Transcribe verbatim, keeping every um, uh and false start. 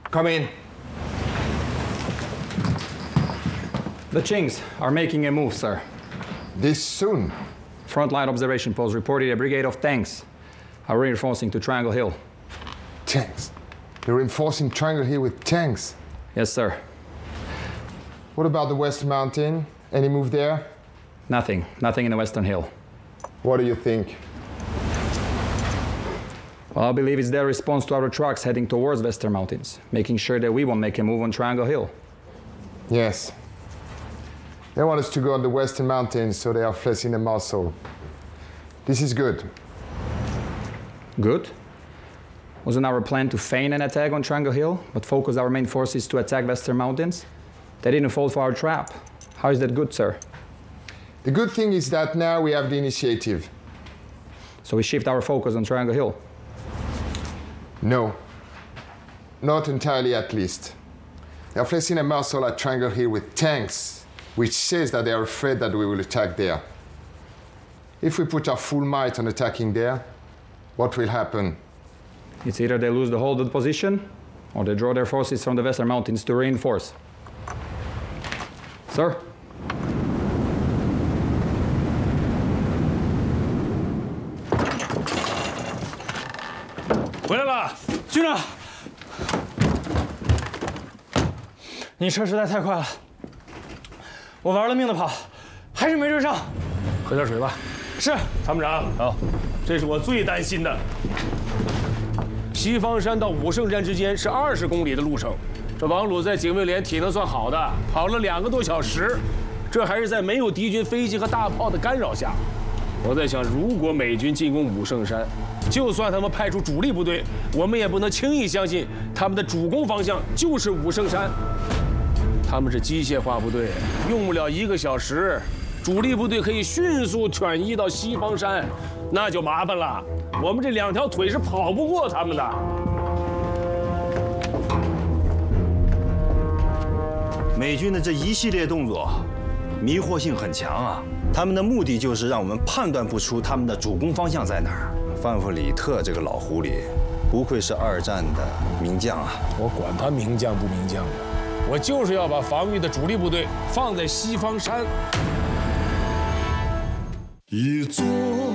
Come in. The Chinks are making a move, sir. This soon? Frontline observation post reported a brigade of tanks are reinforcing to Triangle Hill. Tanks? They're reinforcing Triangle Hill with tanks? Yes, sir. What about the West Mountain? Any move there? Nothing. Nothing in the Western Hill. What do you think? Well, I believe it's their response to our trucks heading towards Western Mountains, making sure that we won't make a move on Triangle Hill. Yes. They want us to go on the Western Mountains, so they are flexing the muscle. This is good. Good? Wasn't our plan to feign an attack on Triangle Hill, but focus our main forces to attack Western Mountains? They didn't fall for our trap. How is that good, sir? The good thing is that now we have the initiative. So we shift our focus on Triangle Hill? No. Not entirely, at least. They are flexing a muscle at Triangle Hill with tanks, which says that they are afraid that we will attack there. If we put our full might on attacking there, what will happen? It's either they lose the hold of the position, or they draw their forces from the Western Mountains to reinforce. Sir? 回来了，局长。你车实在太快了，我玩了命的跑，还是没追上。 喝点水吧。 是， 参谋长。好，这是我最担心的。西方山到武圣山之间是二十公里的路程，这王鲁在警卫连体能算好的，跑了两个多小时，这还是在没有敌军飞机和大炮的干扰下。我在想，如果美军进攻武圣山，就算他们派出主力部队，我们也不能轻易相信他们的主攻方向就是武圣山。他们是机械化部队，用不了一个小时，主力部队可以迅速转移到西方山，那就麻烦了。我们这两条腿是跑不过他们的。 美军的这一系列动作，迷惑性很强啊！他们的目的就是让我们判断不出他们的主攻方向在哪儿。范弗里特这个老狐狸，不愧是二战的名将啊！ 我管他名将不名将的，我就是要把防御的主力部队放在西方山。 一座